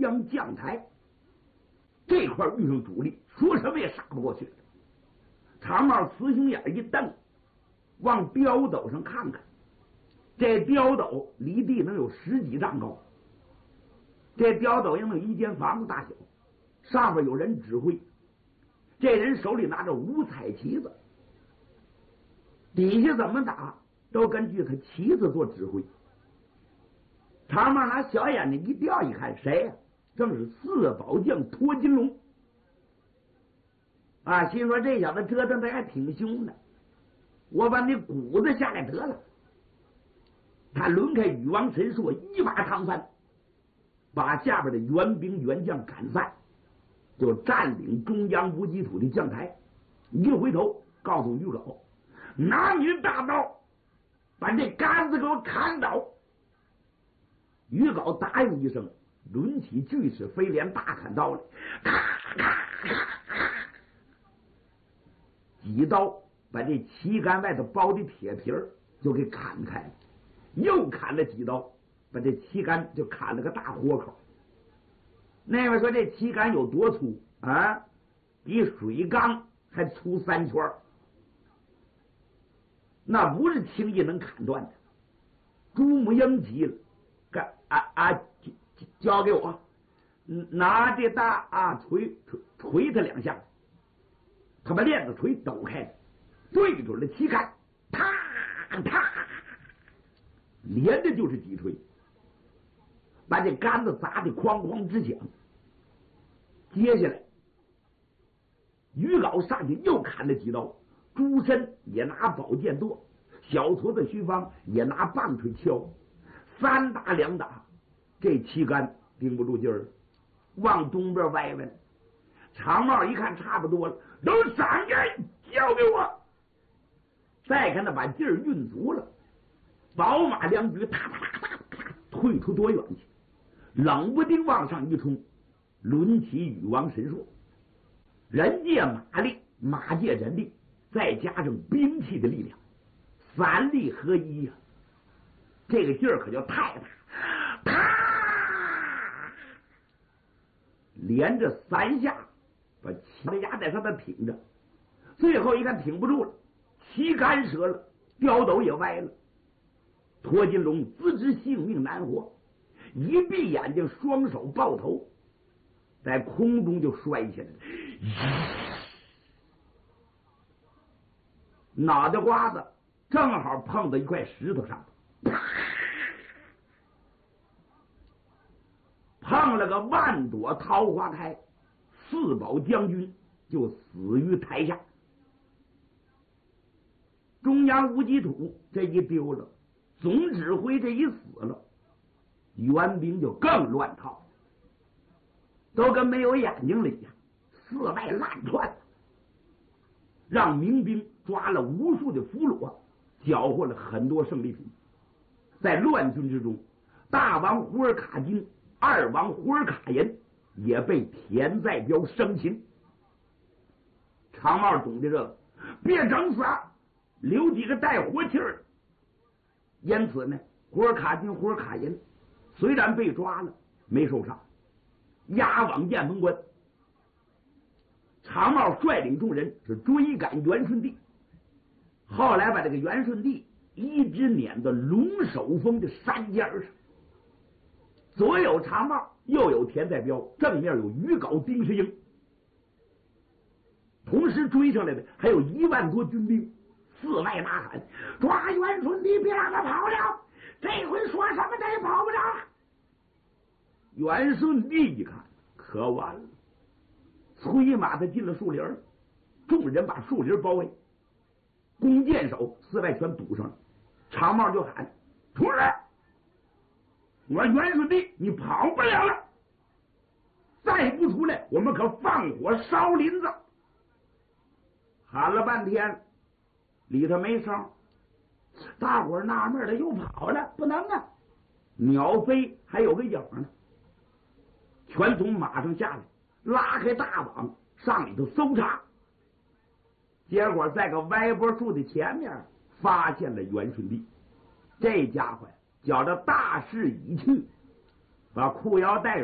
江将台这块遇上主力，说什么也杀不过去。长帽雌雄眼一瞪，往刁斗上看看，这刁斗离地能有10几丈高，这刁斗应该有一间房子大小，上面有人指挥，这人手里拿着5彩旗子，底下怎么打都根据他旗子做指挥。长帽拿小眼睛一吊一看，谁呀？正是4宝将脱金龙啊！心说这小子折腾的还挺凶的，我把你骨子下来得了。他抡开羽王神硕，一把长翻，把下边的援兵援将赶散，就占领中央无极土的将台。一回头告诉于皋，拿你的大刀把这杆子给我砍倒。于皋答应一声，抡起巨齿飞镰大砍刀来，咔咔咔咔，几刀把这旗杆外头包的铁皮儿就给砍开了，又砍了几刀，把这旗杆就砍了个大豁口。那位说这旗杆有多粗啊？比水缸还粗3圈，那不是轻易能砍断的。朱母英急了，交给我，拿这大锤他2下，他把链子锤抖开了，对准了旗杆，啪啪，连着就是几锤，把这杆子砸得哐哐直响。接下来于皋上去又砍了几刀，朱深也拿宝剑剁，小矬子徐芳也拿棒槌敲，3打2打，这旗杆顶不住劲儿，往东边歪歪。长帽一看差不多了，都闪开，交给我。再看他把劲儿运足了，宝马2局踏踏踏踏踏退出多远去，冷不丁往上一冲，抡起羽王神硕。人借马力，马借人力，再加上兵器的力量，3力合一呀，这个劲儿可就太大。啪！连着3下，把旗的压在上面挺着。最后一看挺不住了，旗杆折了，刁斗也歪了。脱金龙自知性命难活，一闭眼睛，双手抱头，在空中就摔下来了，脑袋瓜子正好碰到一块石头上，碰了个万朵桃花开，4宝将军就死于台下。中央无极土这一丢了，总指挥这一死了，援兵就更乱套，都跟没有眼睛了一样，四外乱窜，让民兵抓了无数的俘虏，缴获了很多胜利品。在乱军之中，大王胡尔卡金、2王胡尔卡银也被田在彪生擒。长帽懂得这个，别整死啊，留几个带活气儿。因此呢，胡尔卡金、胡尔卡银虽然被抓了，没受伤，押往雁门关。长帽率领众人是追赶元顺帝，后来把这个元顺帝一直撵到龙首峰的山尖上，左有长帽，右有田在彪，正面有于皋、丁世英，同时追上来的还有1万多军兵，四外呐喊：抓元顺帝，别让他跑了！这回说什么他也跑不着了。元顺帝一看，可完了，催马他进了树林，众人把树林包围，弓箭手四外全堵上了。长帽就喊：出来！我说元顺帝，你跑不了了，再不出来，我们可放火烧林子！喊了半天，里头没声，大伙儿纳闷了，又跑了，不能啊！鸟飞还有个影呢，全从马上下来，拉开大网上里头搜查。结果在个歪脖树的前面发现了元顺帝，这家伙觉着大势已去，把裤腰带